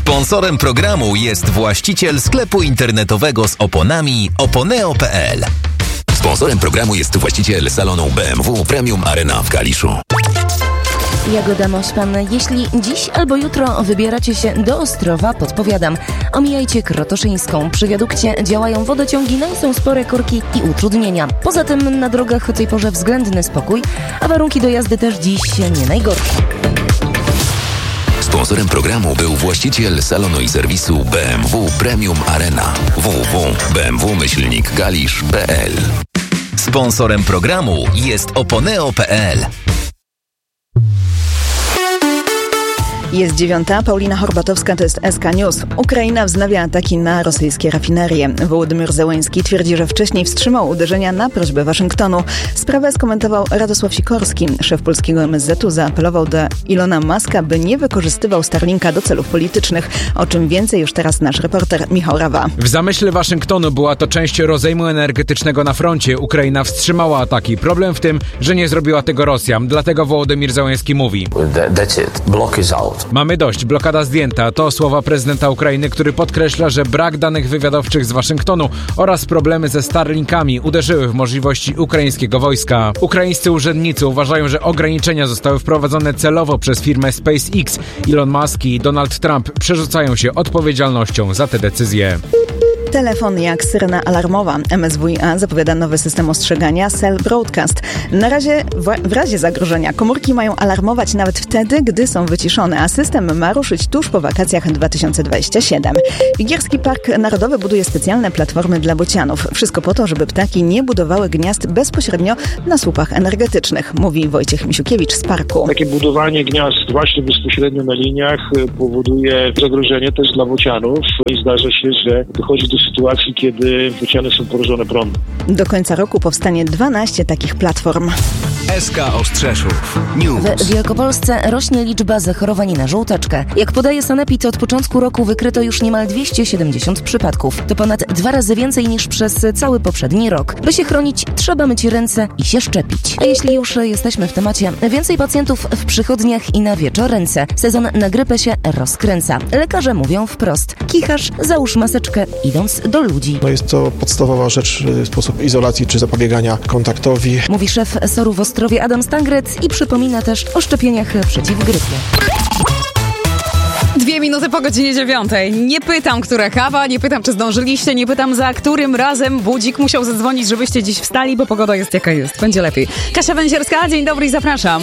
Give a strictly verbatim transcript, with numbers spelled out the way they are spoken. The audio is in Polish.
Sponsorem programu jest właściciel sklepu internetowego z oponami oponeo kropka p l. Sponsorem programu jest właściciel salonu B M W Premium Arena w Kaliszu. Jagoda Mośpan, jeśli dziś albo jutro wybieracie się do Ostrowa, podpowiadam, omijajcie Krotoszyńską. Przy wiadukcie działają wodociągi, no i są spore korki i utrudnienia. Poza tym na drogach o tej porze względny spokój, a warunki do jazdy też dziś nie najgorsze. Sponsorem programu był właściciel salonu i serwisu B M W Premium Arena w w w kropka b m w myślnik kalisz kropka p l. Sponsorem programu jest oponeo kropka p l. Jest dziewiąta, Paulina Horbatowska, to jest S K News. Ukraina wznawia ataki na rosyjskie rafinerie. Wołodymyr Zełenski twierdzi, że wcześniej wstrzymał uderzenia na prośbę Waszyngtonu. Sprawę skomentował Radosław Sikorski. Szef polskiego M S Z u zaapelował do Ilona Muska, by nie wykorzystywał Starlinka do celów politycznych. O czym więcej już teraz nasz reporter Michał Rawa. W zamyśle Waszyngtonu była to część rozejmu energetycznego na froncie. Ukraina wstrzymała ataki. Problem w tym, że nie zrobiła tego Rosja. Dlatego Wołodymyr Zełenski mówi: That's it. Block is out. Mamy dość, blokada zdjęta. To słowa prezydenta Ukrainy, który podkreśla, że brak danych wywiadowczych z Waszyngtonu oraz problemy ze Starlinkami uderzyły w możliwości ukraińskiego wojska. Ukraińscy urzędnicy uważają, że ograniczenia zostały wprowadzone celowo przez firmę SpaceX. Elon Musk i Donald Trump przerzucają się odpowiedzialnością za te decyzje. Telefon jak syrena alarmowa. M S W i A zapowiada nowy system ostrzegania Cell Broadcast. Na razie w, w razie zagrożenia komórki mają alarmować nawet wtedy, gdy są wyciszone, a system ma ruszyć tuż po wakacjach dwa tysiące dwudziestym siódmym. Wigierski Park Narodowy buduje specjalne platformy dla bocianów. Wszystko po to, żeby ptaki nie budowały gniazd bezpośrednio na słupach energetycznych, mówi Wojciech Misiukiewicz z parku. Takie budowanie gniazd właśnie bezpośrednio na liniach powoduje zagrożenie też dla bocianów i zdarza się, że dochodzi do sytuacji, kiedy bociany są porażone prądem. Do końca roku powstanie dwanaście takich platform. S K Ostrzeszów News. W Wielkopolsce rośnie liczba zachorowań na żółtaczkę. Jak podaje Sanepid, od początku roku wykryto już niemal dwieście siedemdziesiąt przypadków. To ponad dwa razy więcej niż przez cały poprzedni rok. By się chronić, trzeba myć ręce i się szczepić. A jeśli już jesteśmy w temacie, więcej pacjentów w przychodniach i na wieczorence. Sezon na grypę się rozkręca. Lekarze mówią wprost: kichasz, załóż maseczkę, idąc do ludzi. No jest to podstawowa rzecz, sposób izolacji czy zapobiegania kontaktowi. Mówi szef S O R u w Ostrowie Adam Stangret i przypomina też o szczepieniach przeciw grypie. Dwie minuty po godzinie dziewiątej. Nie pytam, która kawa, nie pytam, czy zdążyliście, nie pytam, za którym razem budzik musiał zadzwonić, żebyście dziś wstali, bo pogoda jest jaka jest. Będzie lepiej. Kasia Węzierska, dzień dobry i zapraszam.